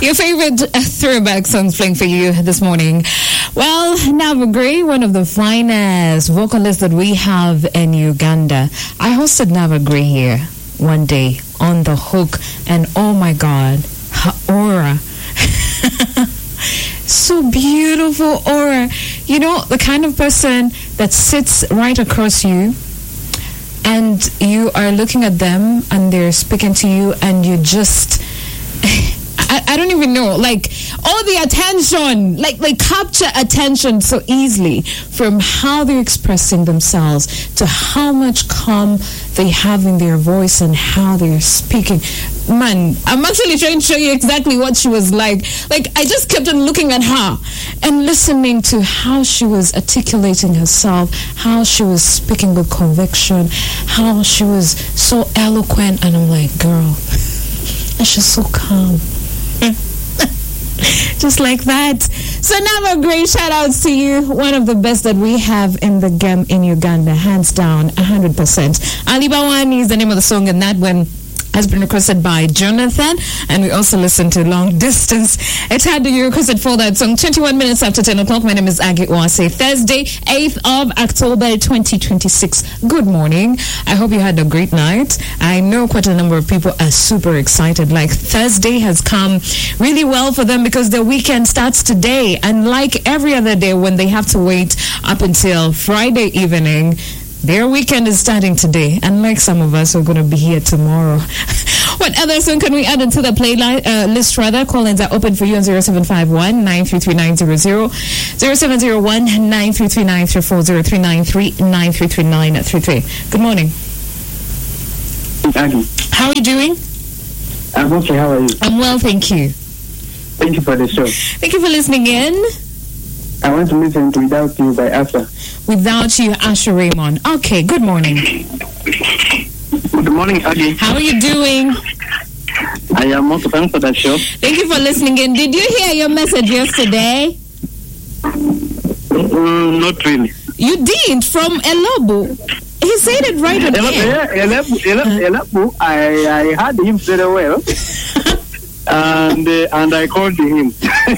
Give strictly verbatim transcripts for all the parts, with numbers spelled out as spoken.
Your favorite uh, throwback songs playing for you this morning. Well, Nava Gray, one of the finest vocalists that we have in Uganda. I hosted Nava Gray here one day on the hook, and oh my God, her aura. So beautiful aura. You know, the kind of person that sits right across you and you are looking at them and they're speaking to you and you just I, I don't even know, like all the attention, like they capture attention so easily from how they're expressing themselves to how much calm they have in their voice and how they're speaking. Man, I'm actually trying to show you exactly what she was like. Like, I just kept on looking at her and listening to how she was articulating herself, how she was speaking with conviction, how she was so eloquent. And I'm like, girl, and she's so calm. Just like that. So now a great shout outs to you. One of the best that we have in the game in Uganda, hands down, one hundred percent. Ali Bawani is the name of the song, and that one has been requested by Jonathan, and we also listen to Long Distance. It's had you requested for that song. twenty-one minutes after ten o'clock. My name is Aggie Oase. Thursday, eighth of October, twenty twenty-six. Good morning. I hope you had a great night. I know quite a number of people are super excited. Like, Thursday has come really well for them because their weekend starts today. And like every other day when they have to wait up until Friday evening, their weekend is starting today, unlike some of us who are going to be here tomorrow. What other song can we add into the playlist? Uh, list rather, call-ins are open for you on zero seven five one, nine three three nine zero zero, zero seven zero one, nine three three nine three four, zero three nine three, nine three three nine three three. Good morning. Aggie. How are you doing? I'm okay. How are you? I'm well, thank you. Thank you for the show. Thank you for listening in. I want to listen to Without You by Asha. Without You, Asha Raymond. Okay, good morning. Good morning, Aggie. How are you doing? I am also thanks for that show. Thank you for listening in. Did you hear your message yesterday? Mm, not really. You did, from Elobu. He said it right on air. Elobu, Elobu, I, I heard him very well. and uh, and I called him.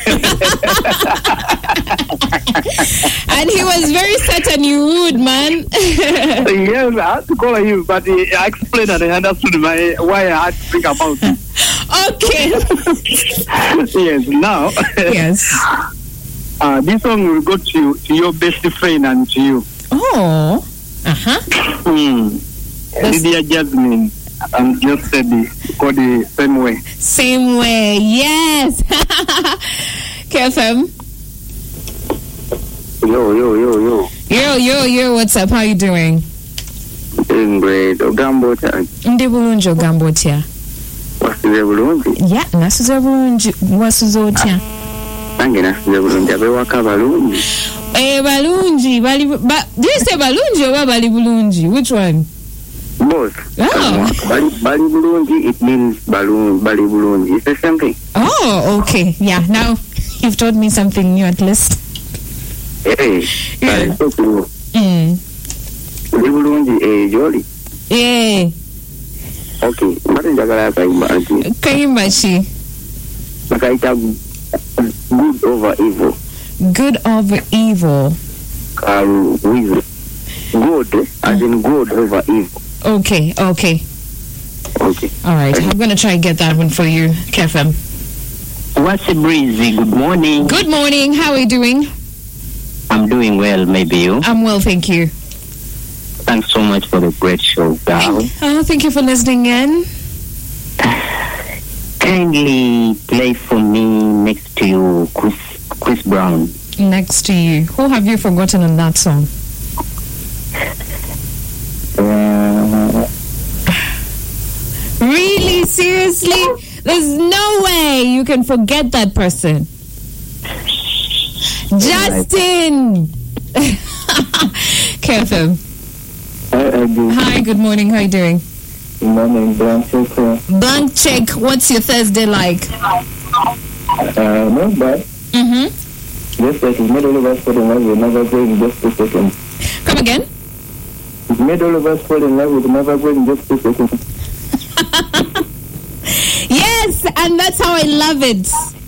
And he was very certain you would, man. Yes, I had to call him, but he, I explained and I understood my, why I had to think about it. Okay. Yes, now. Yes. Uh, this song will go to, to your best friend and to you. Oh. Uh-huh. Mm. Lydia Jasmine. And just said the, go the same way. Same way, yes. K F M. Yo, yo, yo, yo. Yo, yo, yo, what's up? How you doing? Doing great. Ogambo time. Ndi bulungi ogambo otya? Wasuze bulungi. Yeah, nasuze bulungi. Wasuze otya? Nange nasuze bulungi. Abewaka balungi. Eh, balungi. Bali, ba, do you say balungi or bali bulungi? Which one? Both. Oh. Bali, bali bulungi, it means balloon, bali bulungi. It's the same thing. Oh, okay. Yeah, now you've told me something new at least. Hey, Yeah. I talk to you. Mm. Bali bulungi, eh, jolly. Yeah. Okay, mara njagala akaimba anti. Kaimba shi. Nakaita good over evil. Good over evil. Um, evil. Good, as in good over evil. Okay, okay. Okay. All right. I'm going to try and get that one for you, K F M. What's a breezy? Good morning. Good morning. How are you doing? I'm doing well, maybe you. I'm well, thank you. Thanks so much for the great show, Gal. Oh, thank you for listening in. Kindly play for me Next to You, Chris, Chris Brown. Next to You. Who have you forgotten on that song? Uh, Really? Seriously? There's no way you can forget that person. Justin! K F M. Hi, Aggie. Hi, good morning. How are you doing? Good morning, Blank Check. Blank check. What's your Thursday like? Uh, not bad. Mm-hmm. Just like it's made all of us fall in love with another boy in just two seconds. Come again? It's made all of us fall in love with another boy in just two seconds. Yes, and that's how I love it.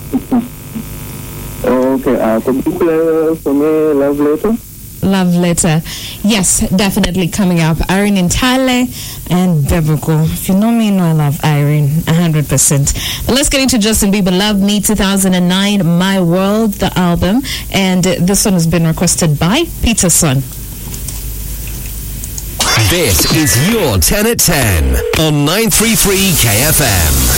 Okay, uh, could you play for me Love Letter? Love Letter. Yes, definitely coming up. Irene Intale and Bebuko. If you know me, you know I love Irene one hundred percent. But let's get into Justin Bieber, Love Me two thousand nine, My World, the album. And uh, this one has been requested by Peterson. This is your ten at ten on nine three three K F M.